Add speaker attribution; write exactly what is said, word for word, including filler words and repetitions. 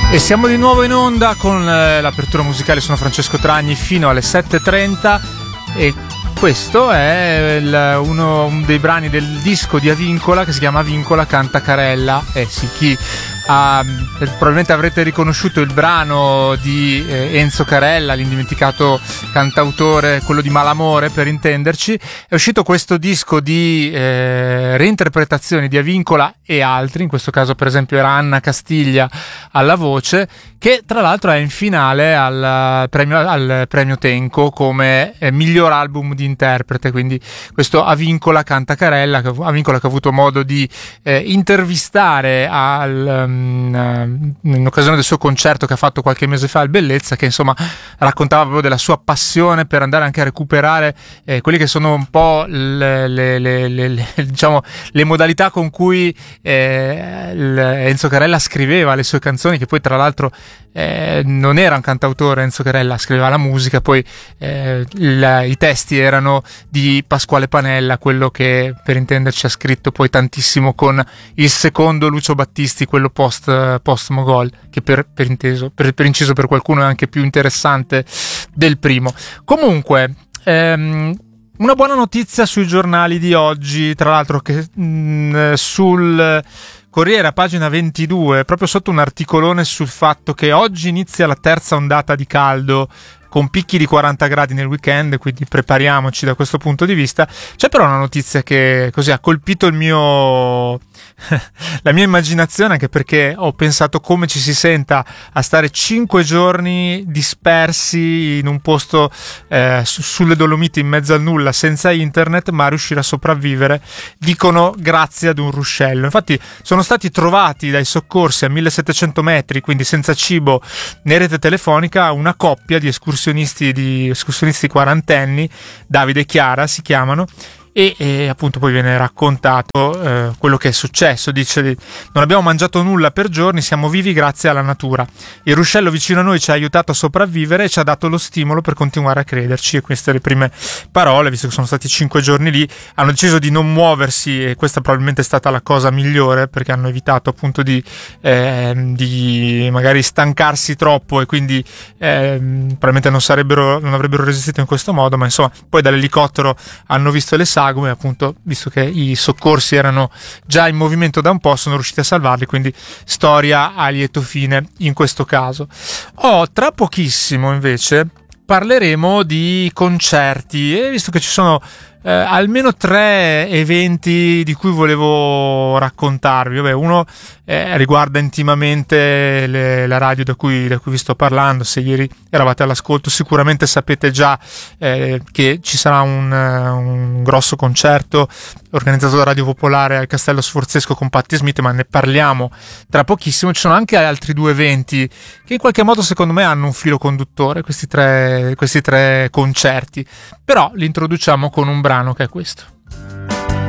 Speaker 1: E siamo di nuovo in onda con eh, l'apertura musicale. Sono Francesco Tragni fino alle sette e trenta e questo è il, uno, uno dei brani del disco di Avincola che si chiama Avincola canta Carella. Eh sì, chi ha, probabilmente avrete riconosciuto il brano di eh, Enzo Carella, l'indimenticato cantautore, quello di Malamore per intenderci. È uscito questo disco di eh, reinterpretazioni di Avincola e altri, in questo caso per esempio era Anna Castiglia alla voce, che tra l'altro è in finale al premio, al premio Tenco come eh, miglior album di interprete. Quindi questo Avincola canta Carella, che, Avincola che ha avuto modo di eh, intervistare al, um, in occasione del suo concerto che ha fatto qualche mese fa al Bellezza, che insomma raccontava proprio della sua passione per andare anche a recuperare eh, quelli che sono un po' le, le, le, le, le, diciamo, le modalità con cui eh, Enzo Carella scriveva le sue canzoni, che poi tra l'altro Eh, non era un cantautore. Enzo Carella scriveva la musica, poi eh, il, i testi erano di Pasquale Panella, quello che per intenderci ha scritto poi tantissimo con il secondo Lucio Battisti, quello post, post Mogol, che per, per inteso per, per inciso per qualcuno è anche più interessante del primo. Comunque ehm, una buona notizia sui giornali di oggi, tra l'altro, che mh, sul Corriere a pagina ventidue, proprio sotto un articolone sul fatto che oggi inizia la terza ondata di caldo con picchi di quaranta gradi nel weekend, quindi prepariamoci da questo punto di vista. C'è però una notizia che così ha colpito il mio la mia immaginazione, anche perché ho pensato come ci si senta a stare cinque giorni dispersi in un posto eh, su, sulle Dolomiti in mezzo al nulla, senza internet, ma riuscire a sopravvivere, dicono grazie ad un ruscello. Infatti sono stati trovati dai soccorsi a millesettecento metri, quindi senza cibo né rete telefonica, una coppia di escursionisti di escursionisti quarantenni, Davide e Chiara si chiamano, e, e appunto poi viene raccontato eh, quello che è successo. Dice: non abbiamo mangiato nulla per giorni, siamo vivi grazie alla natura, il ruscello vicino a noi ci ha aiutato a sopravvivere e ci ha dato lo stimolo per continuare a crederci. E queste le prime parole, visto che sono stati cinque giorni lì, hanno deciso di non muoversi, e questa probabilmente è stata la cosa migliore, perché hanno evitato appunto di, eh, di magari stancarsi troppo, e quindi eh, probabilmente non sarebbero non avrebbero resistito in questo modo. Ma insomma poi dall'elicottero hanno visto le sagome, appunto, visto che i soccorsi erano già in movimento da un po', sono riusciti a salvarli, quindi storia a lieto fine in questo caso. Oh, tra pochissimo invece parleremo di concerti, e visto che ci sono eh, almeno tre eventi di cui volevo raccontarvi. Vabbè, uno eh, riguarda intimamente le, la radio da cui, da cui vi sto parlando. Se ieri eravate all'ascolto sicuramente sapete già eh, che ci sarà un, un grosso concerto organizzato da Radio Popolare al Castello Sforzesco con Patti Smith, ma ne parliamo tra pochissimo. Ci sono anche altri due eventi che in qualche modo secondo me hanno un filo conduttore, questi tre, questi tre concerti, però li introduciamo con un brano che è questo.